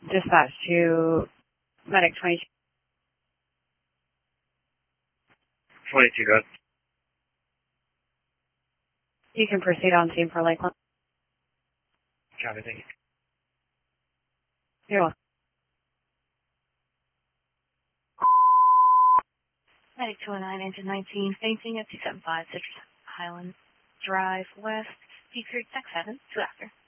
Dispatch to Medic 22. 22, good. You can proceed on scene for Lakeland. Copy, thank you. You're welcome. Medic 209, engine 19, fainting at 275 Citrus Highlands Drive West, P Creek, Tech 7, 2 after.